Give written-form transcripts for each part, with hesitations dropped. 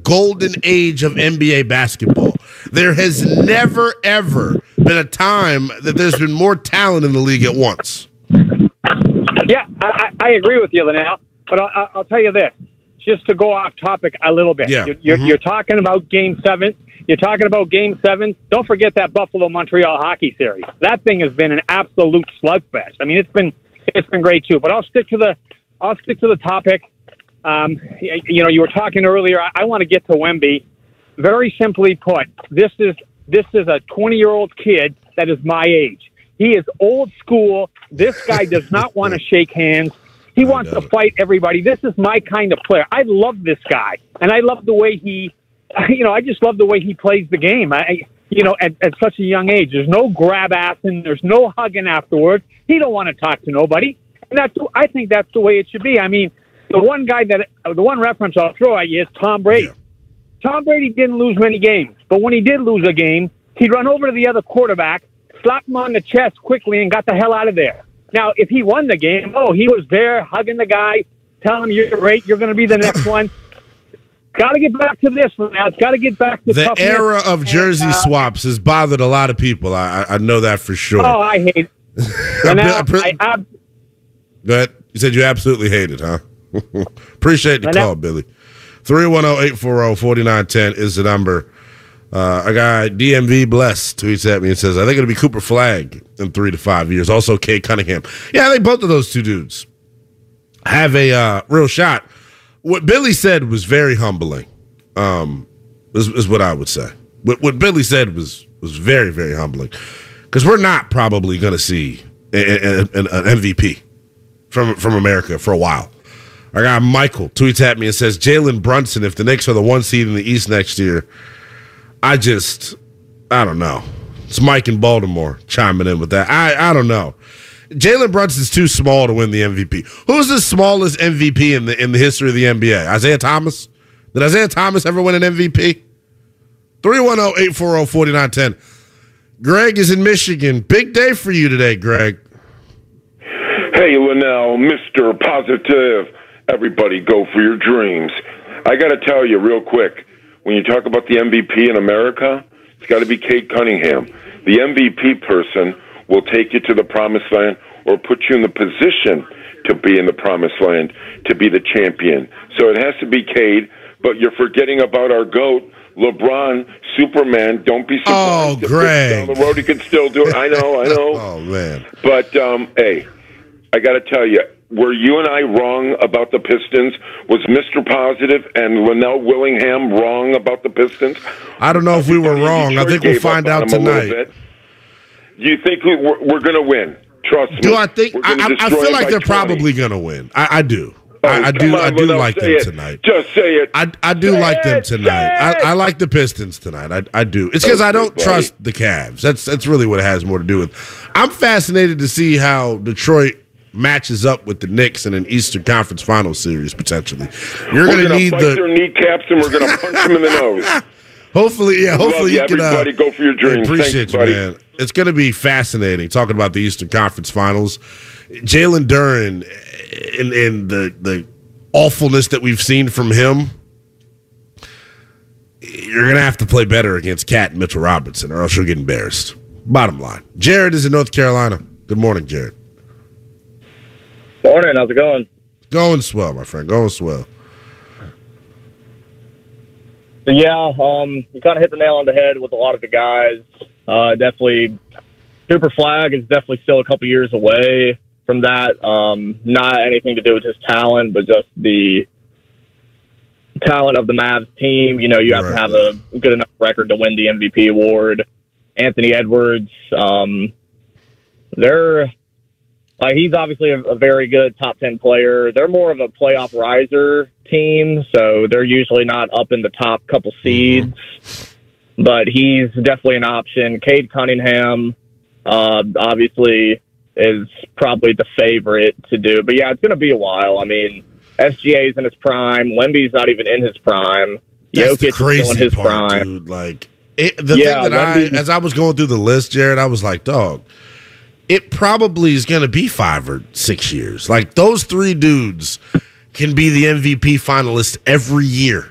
golden age of NBA basketball. There has never, ever been a time that there's been more talent in the league at once. Yeah, I agree with you, Linnell. But I'll tell you this, just to go off topic a little bit. Yeah. You're talking about Game 7. You're talking about Game 7. Don't forget that Buffalo-Montreal hockey series. That thing has been an absolute slugfest. I mean, it's been great too. But I'll stick to the topic. You were talking earlier. I want to get to Wemby. Very simply put, this is a 20-year-old kid that is my age. He is old school. This guy does not want to shake hands. He wants to fight everybody. This is my kind of player. I love this guy, and I love the way I just love the way he plays the game. At such a young age, there's no grab assing, there's no hugging afterwards. He don't want to talk to nobody, and I think that's the way it should be. I mean, the one reference I'll throw at you is Tom Brady. Yeah. Tom Brady didn't lose many games, but when he did lose a game, he'd run over to the other quarterback, slap him on the chest quickly, and got the hell out of there. Now, if he won the game, he was there hugging the guy, telling him, you're great, you're going to be the next one. Got to get back to this one now. It's got to get back to the era of jersey swaps has bothered a lot of people. I know that for sure. Oh, I hate it. Go ahead. You said you absolutely hate it, huh? Appreciate the call, Billy. 310-840-4910 is the number. A guy, DMV Bless, tweets at me and says, I think it'll be Cooper Flagg in 3 to 5 years. Also, Cade Cunningham. Yeah, I think both of those two dudes have a real shot. What Billy said was very humbling, is what I would say. What Billy said was very, very humbling. Because we're not probably going to see an MVP from America for a while. Our guy Michael tweets at me and says, Jalen Brunson, if the Knicks are the 1 seed in the East next year, I don't know. It's Mike in Baltimore chiming in with that. I don't know. Jalen Brunson's too small to win the MVP. Who's the smallest MVP in the history of the NBA? Isaiah Thomas? Did Isaiah Thomas ever win an MVP? 310-840-4910. Greg is in Michigan. Big day for you today, Greg. Hey, Linnell, Mr. Positive. Everybody go for your dreams. I got to tell you real quick, when you talk about the MVP in America, it's got to be Cade Cunningham. The MVP person will take you to the promised land or put you in the position to be in the promised land, to be the champion. So it has to be Cade, but you're forgetting about our GOAT, LeBron, Superman. Don't be surprised. Oh, Greg. Down the road, he could still do it. I know. Oh, man. But, hey, I got to tell you, were you and I wrong about the Pistons? Was Mr. Positive and Linnell Willingham wrong about the Pistons? I don't know if we were wrong. I think we'll find out tonight. Do you think we're going to win? Trust me. Do I think? I feel like they're probably going to win. I do. I do like them tonight. Just say it. I do like them tonight. I like the Pistons tonight. I do. It's because I don't trust the Cavs. That's really what it has more to do with. I'm fascinated to see how Detroit matches up with the Knicks in an Eastern Conference Finals series potentially. You're going to need their kneecaps and we're going to punch them in the nose. Hopefully, you can. Everybody go for your dreams. Appreciate you, man. It's going to be fascinating talking about the Eastern Conference Finals. Jalen Duren and the awfulness that we've seen from him. You're going to have to play better against Cat and Mitchell Robinson, or else you'll get embarrassed. Bottom line, Jared is in North Carolina. Good morning, Jared. Morning. How's it going? Going swell, my friend. Going swell. So, yeah, you kind of hit the nail on the head with a lot of the guys. Definitely, Cooper Flagg is definitely still a couple years away from that. Not anything to do with his talent, but just the talent of the Mavs team. You know, you have to have a good enough record to win the MVP award. Anthony Edwards, he's obviously a very good top 10 player. They're more of a playoff riser team, so they're usually not up in the top couple seeds. But he's definitely an option. Cade Cunningham, obviously, is probably the favorite to do. But, yeah, it's going to be a while. I mean, SGA's in his prime. Wemby's not even in his prime. That's Jokic is still in his prime. Dude. Like, as I was going through the list, Jared, I was like, dog, it probably is going to be 5 or 6 years. Like, those three dudes can be the MVP finalists every year.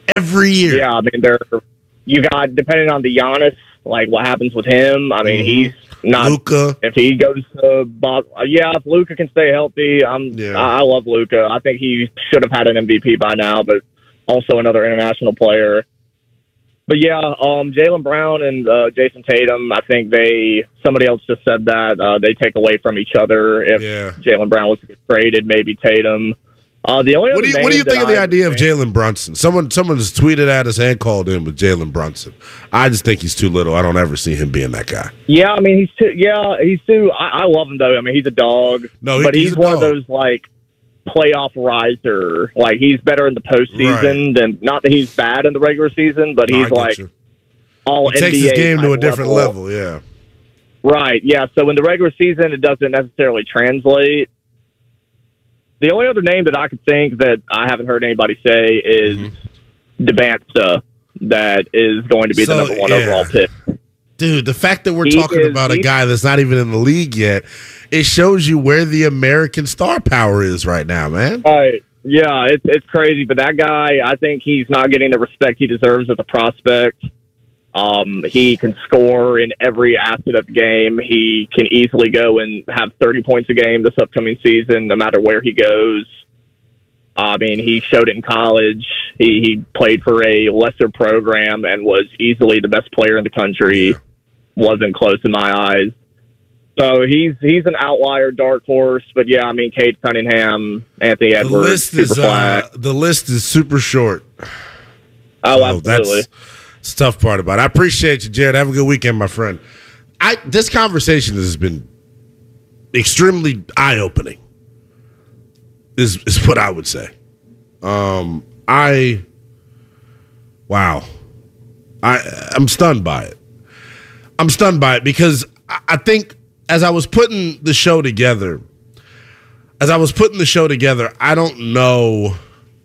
every year. Yeah, I mean, you got, depending on the Giannis, like what happens with him. I mean, he's not Luka. If he goes to if Luka can stay healthy, I love Luka. I think he should have had an MVP by now, but also another international player. But yeah, Jaylen Brown and Jason Tatum, I think somebody else just said that they take away from each other. If Jaylen Brown was to get traded, maybe Tatum. The only what do you think of the idea of Jalen Brunson? Someone has tweeted at us and called in with Jalen Brunson. I just think he's too little. I don't ever see him being that guy. Yeah, I mean he's too. I love him though. I mean he's a dog. But he's one of those like playoff riser. Like he's better in the postseason than, not that he's bad in the regular season, but he's like all NBA. He takes his game to a different level. Yeah. Right. Yeah. So in the regular season, it doesn't necessarily translate. The only other name that I could think that I haven't heard anybody say is DeBansta, that is going to be the number 1 overall pick. Dude, the fact that we're talking about a guy that's not even in the league yet, it shows you where the American star power is right now, man. Right. Yeah, it's crazy. But that guy, I think he's not getting the respect he deserves as a prospect. He can score in every asset of the game. He can easily go and have 30 points a game this upcoming season, no matter where he goes. I mean, he showed it in college. He played for a lesser program and was easily the best player in the country. Wasn't close in my eyes. So he's an outlier, dark horse. But yeah, I mean, Cade Cunningham, Anthony Edwards, the list is super short. Oh, absolutely. It's the tough part about it. I appreciate you, Jared. Have a good weekend, my friend. This conversation has been extremely eye-opening, is what I would say. I'm stunned by it. I'm stunned by it because I think as I was putting the show together, I don't know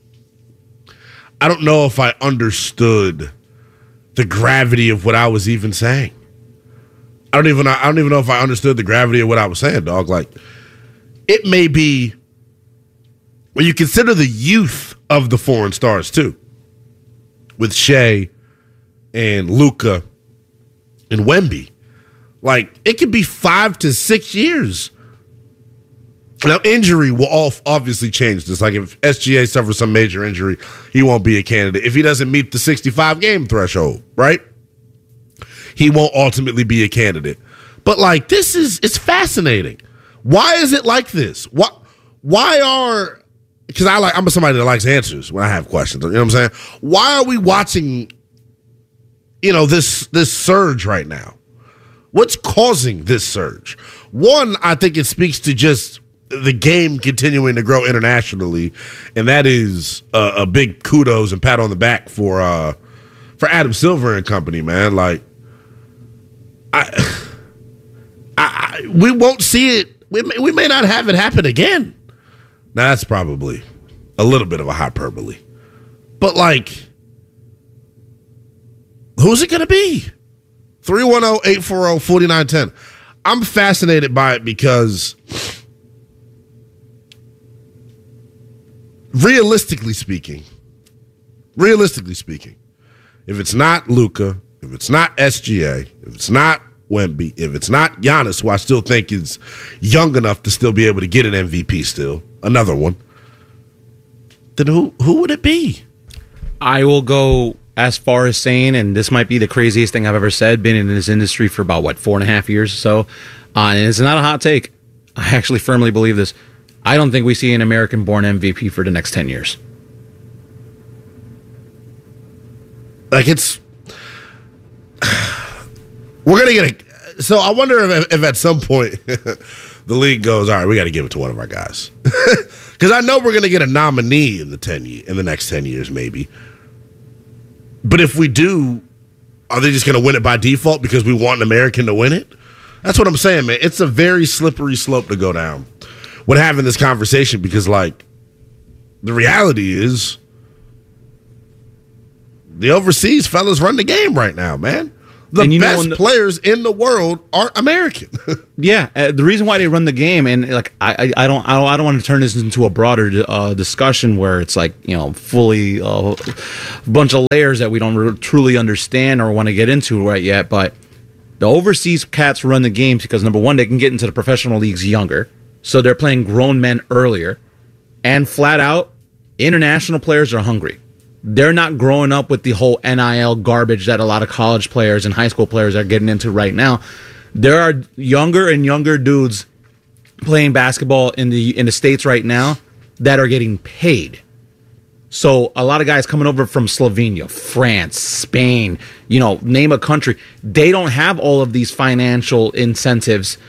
if I understood the gravity of what I was even saying. I don't even know if I understood the gravity of what I was saying, dog. Like, it may be, when you consider the youth of the foreign stars too, with Shea and Luka and Wemby, like, it could be 5 to 6 years. Now, injury will obviously change this. Like, if SGA suffers some major injury, he won't be a candidate. If he doesn't meet the 65-game threshold, right? He won't ultimately be a candidate. But, like, it's fascinating. Why is it like this? Because I'm somebody that likes answers when I have questions. You know what I'm saying? Why are we watching, this surge right now? What's causing this surge? One, I think it speaks to just the game continuing to grow internationally, and that is a big kudos and pat on the back for Adam Silver and company, man. Like, we won't see it. We may not have it happen again. Now, that's probably a little bit of a hyperbole, but like, who's it going to be? 310-840-4910. I'm fascinated by it because, realistically speaking, if it's not Luka, if it's not SGA, if it's not Wemby, if it's not Giannis, who I still think is young enough to still be able to get an MVP still, another one, then who would it be? I will go as far as saying, and this might be the craziest thing I've ever said, been in this industry for about, 4.5 years or so, and it's not a hot take. I actually firmly believe this. I don't think we see an American-born MVP for the next 10 years. Like, we're going to get so I wonder if at some point the league goes, all right, we got to give it to one of our guys. Because I know we're going to get a nominee in the next 10 years, maybe. But if we do, are they just going to win it by default because we want an American to win it? That's what I'm saying, man. It's a very slippery slope to go down when having this conversation because, like, the reality is the overseas fellas run the game right now, man. The And best players in the world are American. Yeah, the reason why they run the game, and like I don't want to turn this into a broader discussion where it's like, you know, fully a bunch of layers that we don't truly understand or want to get into right yet. But the overseas cats run the games because, number one, they can get into the professional leagues younger, so they're playing grown men earlier, and flat out, international players are hungry. They're not growing up with the whole NIL garbage that a lot of college players and high school players are getting into right now. There are younger and younger dudes playing basketball in the States right now that are getting paid. So a lot of guys coming over from Slovenia, France, Spain, you know, name a country. They don't have all of these financial incentives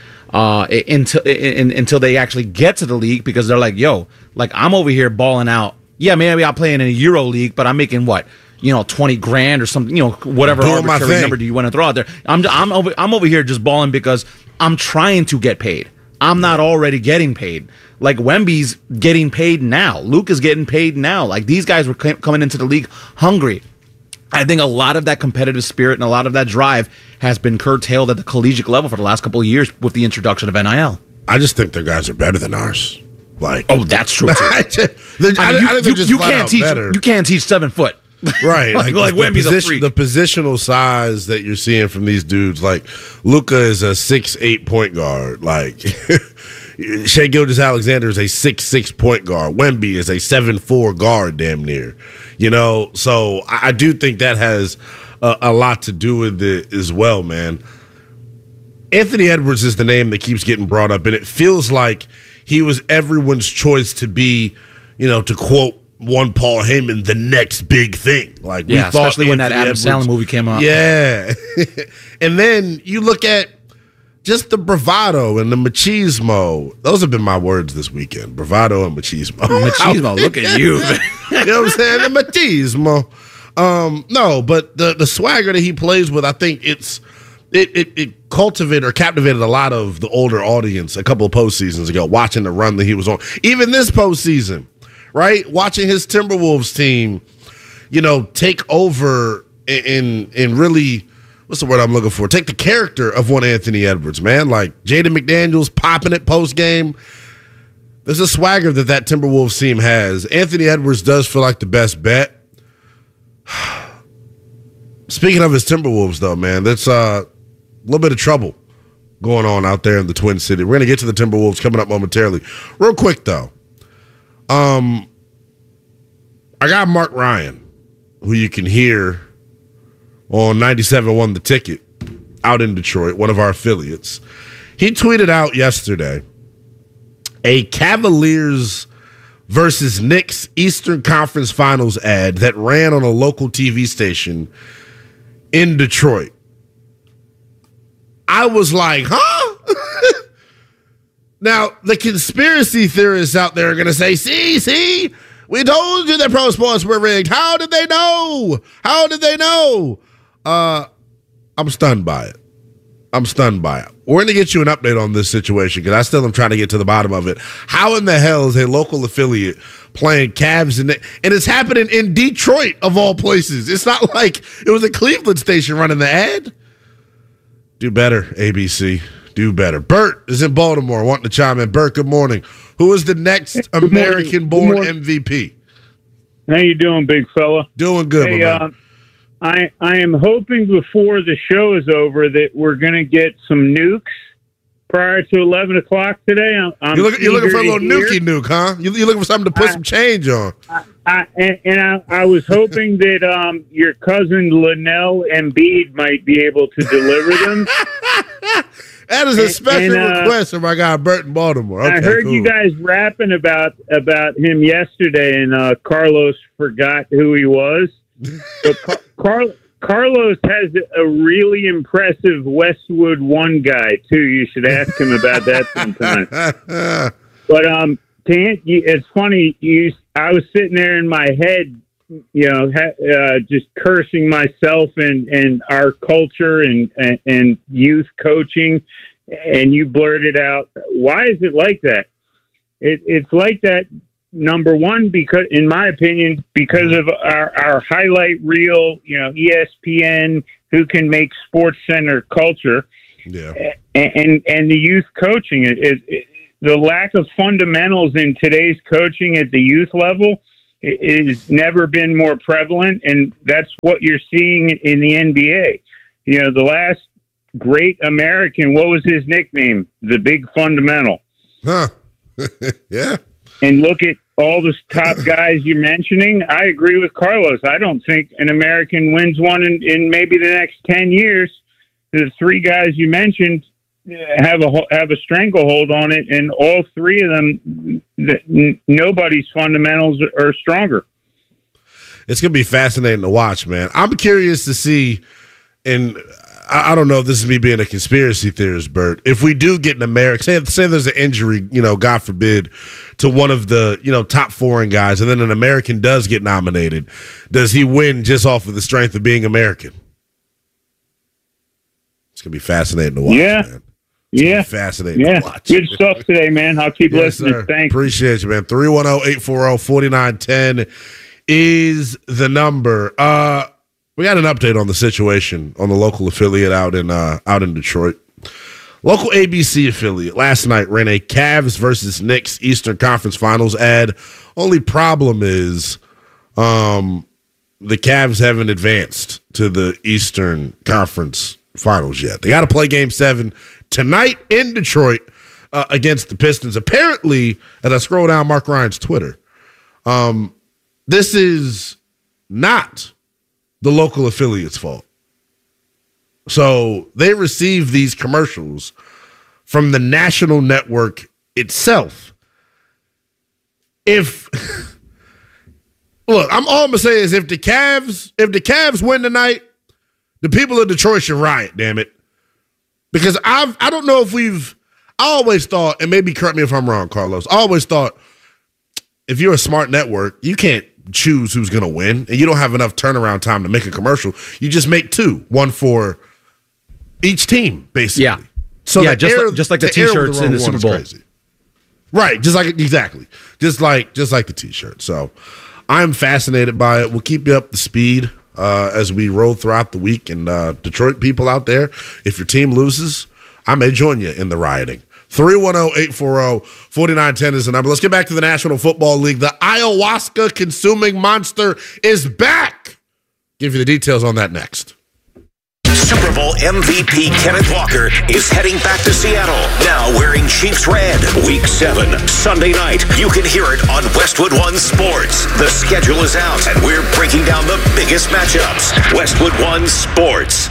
until they actually get to the league, because they're like, yo, like, I'm over here balling out. Yeah, maybe I'm playing in a Euro league, but I'm making what? You know, 20 grand or something, you know, whatever arbitrary number do you want to throw out there. I'm over here just balling because I'm trying to get paid. I'm not already getting paid. Like, Wemby's getting paid now. Luke is getting paid now. Like, these guys were coming into the league hungry. I think a lot of that competitive spirit and a lot of that drive has been curtailed at the collegiate level for the last couple of years with the introduction of NIL. I just think their guys are better than ours. Like, oh, that's true too. I think you can't teach 7 foot. Right. like Wemby's a freak. The positional size that you're seeing from these dudes, like Luka is a 6'8" point guard. Like Shai Gilgeous-Alexander is a 6'6" point guard. Wemby is a 7'4" guard, damn near. You know, so I do think that has a lot to do with it as well, man. Anthony Edwards is the name that keeps getting brought up, and it feels like he was everyone's choice to be, you know, to quote one Paul Heyman, the next big thing. Like, we thought, especially when that Adam Sandler movie came out. Yeah. And then you look at just the bravado and the machismo. Those have been my words this weekend. Bravado and machismo. Machismo, look at you. You know what I'm saying? The machismo. No, but the swagger that he plays with, I think it cultivated or captivated a lot of the older audience a couple of postseasons ago, watching the run that he was on. Even this postseason, right? Watching his Timberwolves team, you know, take over and really, what's the word I'm looking for? Take the character of one Anthony Edwards, man. Like Jaden McDaniels popping it post game. There's a swagger that Timberwolves team has. Anthony Edwards does feel like the best bet. Speaking of his Timberwolves, though, man, that's a little bit of trouble going on out there in the Twin City. We're going to get to the Timberwolves coming up momentarily. Real quick, though. I got Mark Ryan, who you can hear on 97.1 The Ticket out in Detroit, one of our affiliates. He tweeted out yesterday a Cavaliers versus Knicks Eastern Conference Finals ad that ran on a local TV station in Detroit. I was like, huh? Now, the conspiracy theorists out there are going to say, see, we told you that pro sports were rigged. How did they know? I'm stunned by it. We're going to get you an update on this situation because I still am trying to get to the bottom of it. How in the hell is a local affiliate playing Cavs and it's happening in Detroit of all places? It's not like it was a Cleveland station running the ad. Do better, ABC. Do better. Bert is in Baltimore wanting to chime in. Bert, good morning. Who is the next American-born MVP? How you doing, big fella? Doing good, my man. I am hoping before the show is over that we're going to get some nukes prior to 11 o'clock today. You're looking for a little nuke, huh? You're looking for something to put some change on. I was hoping that your cousin Linnell Embiid might be able to deliver them. That is a special request from my guy Bert in Baltimore. Okay, I heard you guys rapping about him yesterday, and Carlos forgot who he was. But Carlos has a really impressive Westwood One guy too. You should ask him about that sometime. But it's funny. I was sitting there in my head, just cursing myself and our culture and youth coaching, and you blurted out, "Why is it like that?" It's like that. Number one, because, in my opinion, because of our highlight reel, ESPN who can make Sports Center culture. Yeah. And the youth coaching, the lack of fundamentals in today's coaching at the youth level is never been more prevalent, and that's what you're seeing in the NBA. You know, the last great American, what was his nickname? The Big Fundamental. Huh. Yeah. And look at all the top guys you're mentioning. I agree with Carlos. I don't think an American wins one in maybe the next 10 years. The three guys you mentioned have a stranglehold on it, and all three of them, nobody's fundamentals are stronger. It's going to be fascinating to watch, man. I'm curious to see, and I don't know if this is me being a conspiracy theorist, Bert. If we do get an American, say there's an injury, God forbid, to one of the, top foreign guys, and then an American does get nominated, does he win just off of the strength of being American? It's going to be fascinating to watch, man. Yeah. Fascinating to watch. Good stuff today, man. I'll keep listening. Sir. Thanks. Appreciate you, man. 310-840-4910 is the number. We got an update on the situation on the local affiliate out in Detroit. Local ABC affiliate last night ran a Cavs versus Knicks Eastern Conference Finals ad. Only problem is the Cavs haven't advanced to the Eastern Conference Finals yet. They got to play Game 7 tonight in Detroit against the Pistons. Apparently, as I scroll down Mark Ryan's Twitter, this is not the local affiliate's fault. So they receive these commercials from the national network itself. Look, all I'm gonna say is if the Cavs win tonight, the people of Detroit should riot, damn it. Because I don't know if I always thought, and maybe correct me if I'm wrong, Carlos, I always thought if you're a smart network, you can't choose who's going to win, and you don't have enough turnaround time to make a commercial. You just make two, one for each team, basically. Yeah. So just like the T-shirts in the Super Bowl. Right, just like the T-shirt. So I'm fascinated by it. We'll keep you up to speed as we roll throughout the week. And Detroit people out there, if your team loses, I may join you in the rioting. 310-840-4910 is the number. Let's get back to the National Football League. The ayahuasca-consuming monster is back. Give you the details on that next. Super Bowl MVP Kenneth Walker is heading back to Seattle, now wearing Chiefs red. Week 7, Sunday night. You can hear it on Westwood One Sports. The schedule is out, and we're breaking down the biggest matchups. Westwood One Sports.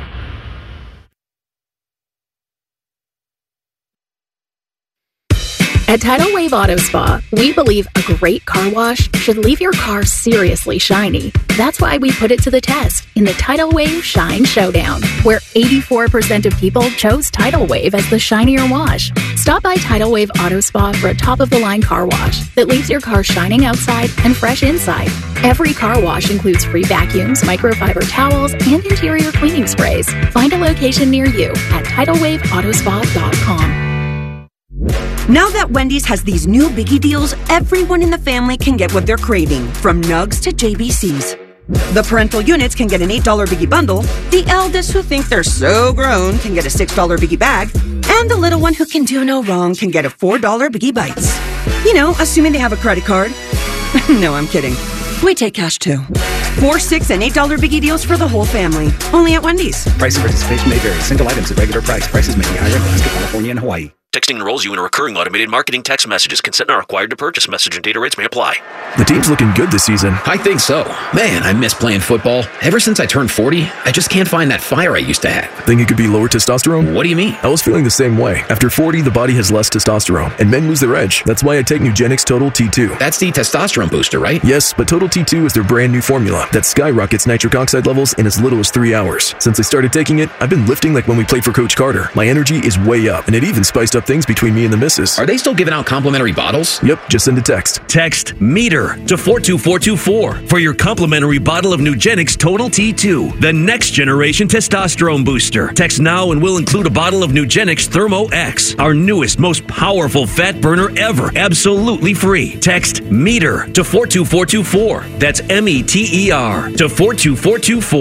At Tidal Wave Auto Spa, we believe a great car wash should leave your car seriously shiny. That's why we put it to the test in the Tidal Wave Shine Showdown, where 84% of people chose Tidal Wave as the shinier wash. Stop by Tidal Wave Auto Spa for a top-of-the-line car wash that leaves your car shining outside and fresh inside. Every car wash includes free vacuums, microfiber towels, and interior cleaning sprays. Find a location near you at TidalWaveAutospa.com. Now that Wendy's has these new biggie deals, everyone in the family can get what they're craving, from nugs to JBCs. The parental units can get an $8 biggie bundle, the eldest who think they're so grown can get a $6 biggie bag, and the little one who can do no wrong can get a $4 biggie bites. You know, assuming they have a credit card. No, I'm kidding. We take cash too. $4, $6, and $8 biggie deals for the whole family. Only at Wendy's. Price and participation may vary. Single items at regular price. Prices may be higher in Alaska, California, and Hawaii. Texting enrolls you in a recurring automated marketing text messages. Consent not required to purchase. Message and data rates may apply. The team's looking good this season. I think so. Man, I miss playing football. Ever since I turned 40, I just can't find that fire I used to have. Think it could be lower testosterone? What do you mean? I was feeling the same way. After 40, the body has less testosterone, and men lose their edge. That's why I take Nugenix Total T2. That's the testosterone booster, right? Yes, but Total T2 is their brand new formula that skyrockets nitric oxide levels in as little as 3 hours. Since I started taking it, I've been lifting like when we played for Coach Carter. My energy is way up, and it even spiced up things between me and the missus. Are they still giving out complimentary bottles? Yep, just send a text. Text METER to 42424 for your complimentary bottle of Nugenix Total T2, the next generation testosterone booster. Text now and we'll include a bottle of Nugenix Thermo X, our newest, most powerful fat burner ever, absolutely free. Text METER to 42424. That's METER to 42424. The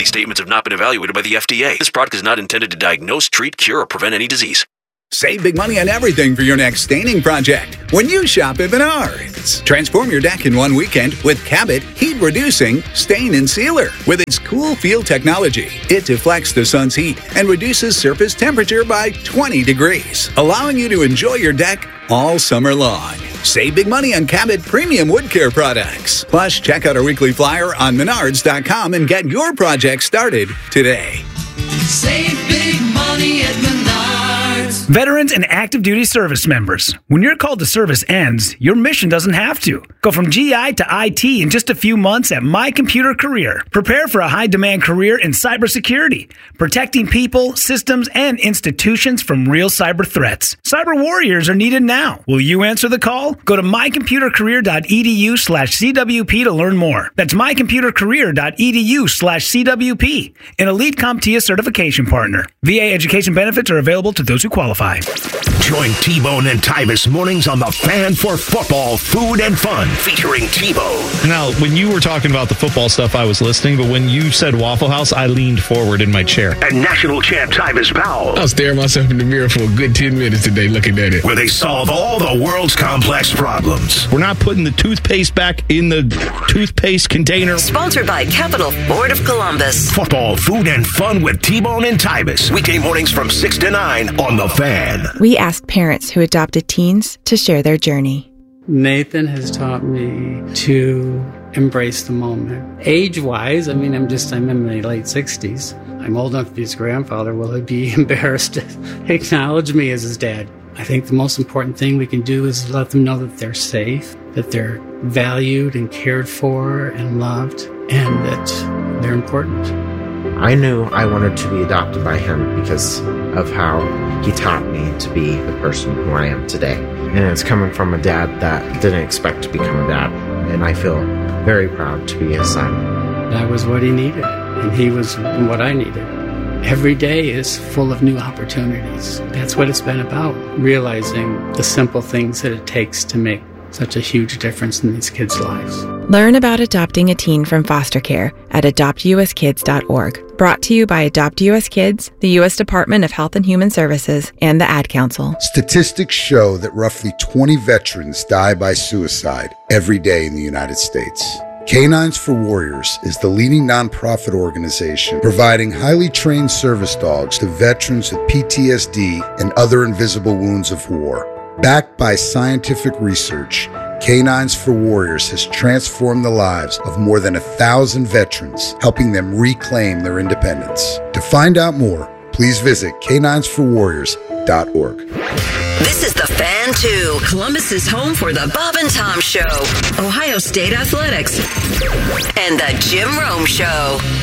These statements have not been evaluated by the FDA. This product is not intended to diagnose, treat, cure, or prevent any disease. Save big money on everything for your next staining project when you shop at Menards. Transform your deck in one weekend with Cabot Heat Reducing Stain and Sealer. With its cool feel technology, it deflects the sun's heat and reduces surface temperature by 20 degrees, allowing you to enjoy your deck all summer long. Save big money on Cabot premium wood care products. Plus, check out our weekly flyer on Menards.com and get your project started today. Save big money at Menards. Veterans and active duty service members, when your call to service ends, your mission doesn't have to. Go from GI to IT in just a few months at My Computer Career. Prepare for a high-demand career in cybersecurity, protecting people, systems, and institutions from real cyber threats. Cyber warriors are needed now. Will you answer the call? Go to mycomputercareer.edu/CWP to learn more. That's mycomputercareer.edu/CWP, an elite CompTIA certification partner. VA education benefits are available to those who qualify. Join T-Bone and Tyvis mornings on The Fan for football, food, and fun, featuring T-Bone. Now, when you were talking about the football stuff, I was listening, but when you said Waffle House, I leaned forward in my chair. And national champ Tyvis Powell. I was staring myself in the mirror for a good 10 minutes today looking at it. Where they solve all the world's complex problems. We're not putting the toothpaste back in the toothpaste container. Sponsored by Capital Ford of Columbus. Football, food, and fun with T-Bone and Tyvis. Weekday mornings from 6 to 9 on The Fan. We asked parents who adopted teens to share their journey. Nathan has taught me to embrace the moment. Age-wise, I'm in my late 60s. I'm old enough to be his grandfather. Will he be embarrassed to acknowledge me as his dad? I think the most important thing we can do is let them know that they're safe, that they're valued and cared for and loved, and that they're important. I knew I wanted to be adopted by him because of how he taught me to be the person who I am today. And it's coming from a dad that didn't expect to become a dad. And I feel very proud to be his son. That was what he needed, and he was what I needed. Every day is full of new opportunities. That's what it's been about, realizing the simple things that it takes to make such a huge difference in these kids' lives. Learn about adopting a teen from foster care at adoptuskids.org. Brought to you by Adopt US Kids, the U.S. Department of Health and Human Services, and the Ad Council. Statistics show that roughly 20 veterans die by suicide every day in the United States. Canines for Warriors is the leading nonprofit organization providing highly trained service dogs to veterans with PTSD and other invisible wounds of war. Backed by scientific research, Canines for Warriors has transformed the lives of more than 1,000 veterans, helping them reclaim their independence. To find out more, please visit caninesforwarriors.org. This is The Fan 2, Columbus's home for the Bob and Tom Show, Ohio State Athletics, and the Jim Rome Show.